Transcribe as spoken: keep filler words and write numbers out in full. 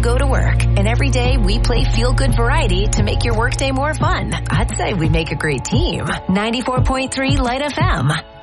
go to work. And every day we play feel-good variety to make your workday more fun. I'd say we make a great team. ninety-four point three Light F M.